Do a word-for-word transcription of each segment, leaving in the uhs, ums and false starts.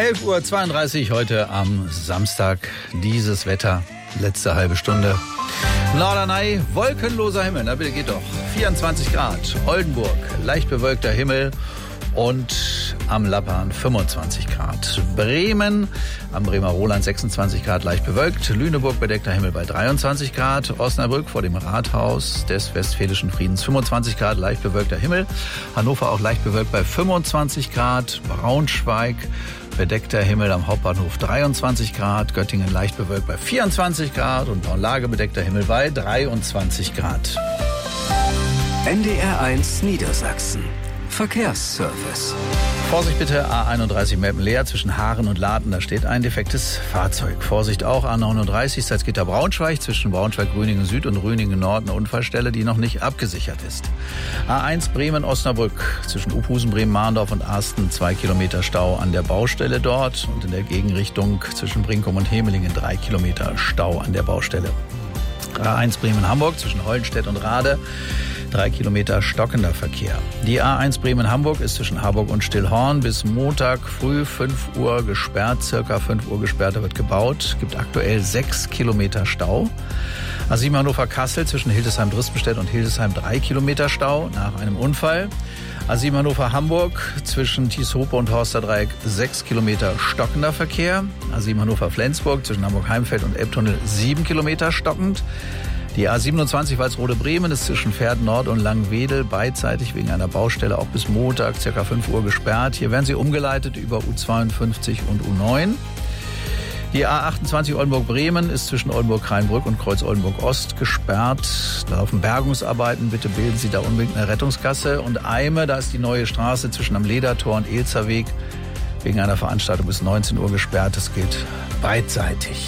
elf Uhr zweiunddreißig heute am Samstag. Dieses Wetter, letzte halbe Stunde. Norderney, wolkenloser Himmel, na bitte geht doch. vierundzwanzig Grad, Oldenburg, leicht bewölkter Himmel und am Lappan fünfundzwanzig Grad. Bremen, am Bremer Roland sechsundzwanzig Grad, leicht bewölkt. Lüneburg, bedeckter Himmel bei dreiundzwanzig Grad. Osnabrück vor dem Rathaus des Westfälischen Friedens fünfundzwanzig Grad, leicht bewölkter Himmel. Hannover auch leicht bewölkt bei fünfundzwanzig Grad. Braunschweig, bedeckter Himmel am Hauptbahnhof dreiundzwanzig Grad. Göttingen leicht bewölkt bei vierundzwanzig Grad und Braunlage bedeckter Himmel bei dreiundzwanzig Grad. N D R eins Niedersachsen. Verkehrsservice. Vorsicht bitte, A einunddreißig Melpen-Leer zwischen Haaren und Laden, da steht ein defektes Fahrzeug. Vorsicht auch, A neununddreißig Salzgitter-Braunschweig zwischen Braunschweig-Rüningen Süd und Rüningen Nord, eine Unfallstelle, die noch nicht abgesichert ist. A eins Bremen-Osnabrück zwischen Uphusen, Bremen-Mahndorf und Arsten, zwei Kilometer Stau an der Baustelle dort und in der Gegenrichtung zwischen Brinkum und Hemelingen drei Kilometer Stau an der Baustelle. A eins Bremen-Hamburg zwischen Hollenstedt und Rade, drei Kilometer stockender Verkehr. Die A eins Bremen-Hamburg ist zwischen Harburg und Stillhorn bis Montag früh fünf Uhr gesperrt, circa fünf Uhr gesperrt, da wird gebaut. Gibt aktuell sechs Kilometer Stau. A sieben Hannover-Kassel zwischen Hildesheim-Drispenstedt und Hildesheim drei Kilometer Stau nach einem Unfall. A sieben Hannover-Hamburg zwischen Thieshope und Horsterdreieck sechs Kilometer stockender Verkehr. A sieben Hannover-Flensburg zwischen Hamburg-Heimfeld und Elbtunnel sieben Kilometer stockend. Die A siebenundzwanzig Walsrode-Bremen ist zwischen Pferd Nord und Langwedel beidseitig wegen einer Baustelle auch bis Montag ca. fünf Uhr gesperrt. Hier werden sie umgeleitet über U zweiundfünfzig und U neun. Die A achtundzwanzig Oldenburg-Bremen ist zwischen Oldenburg-Rheinbrück und Kreuz-Oldenburg-Ost gesperrt. Da laufen Bergungsarbeiten. Bitte bilden Sie da unbedingt eine Rettungsgasse. Und Eime, da ist die neue Straße zwischen am Ledertor und Elzerweg wegen einer Veranstaltung bis neunzehn Uhr gesperrt. Das gilt beidseitig.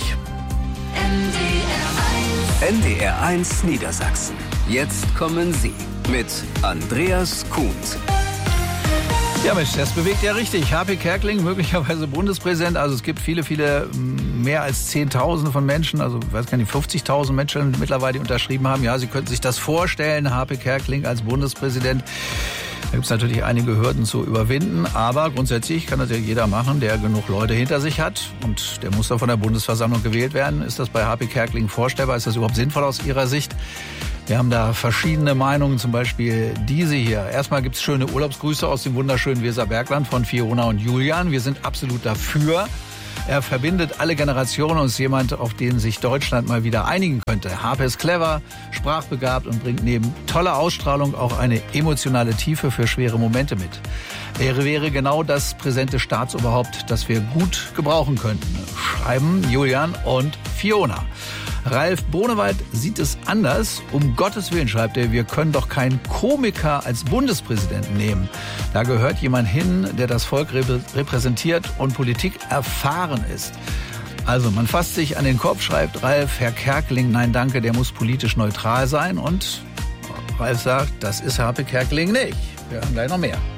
N D R eins Niedersachsen. Jetzt kommen Sie mit Andreas Kuhns. Ja Mensch, das bewegt ja richtig. H P Kerkeling, möglicherweise Bundespräsident. Also es gibt viele, viele, mehr als Zehntausende von Menschen, also ich weiß gar nicht, fünfzigtausend Menschen mittlerweile, die unterschrieben haben. Ja, Sie könnten sich das vorstellen, H P Kerkeling als Bundespräsident. Da gibt es natürlich einige Hürden zu überwinden, aber grundsätzlich kann das ja jeder machen, der genug Leute hinter sich hat und der muss dann von der Bundesversammlung gewählt werden. Ist das bei H P Kerkeling vorstellbar? Ist das überhaupt sinnvoll aus Ihrer Sicht? Wir haben da verschiedene Meinungen, zum Beispiel diese hier. Erstmal gibt's schöne Urlaubsgrüße aus dem wunderschönen Weserbergland von Fiona und Julian. Wir sind absolut dafür. Er verbindet alle Generationen und ist jemand, auf den sich Deutschland mal wieder einigen könnte. H P ist clever, sprachbegabt und bringt neben toller Ausstrahlung auch eine emotionale Tiefe für schwere Momente mit. Er wäre genau das präsente Staatsoberhaupt, das wir gut gebrauchen könnten. Schreiben Julian und Fiona. Ralf Bonewald sieht es anders. Um Gottes Willen, schreibt er, wir können doch keinen Komiker als Bundespräsidenten nehmen. Da gehört jemand hin, der das Volk repräsentiert und Politik erfahren ist. Also man fasst sich an den Kopf, schreibt Ralf, Herr Kerkeling, nein danke, der muss politisch neutral sein. Und Ralf sagt, das ist H P Kerkeling nicht. Wir hören gleich noch mehr.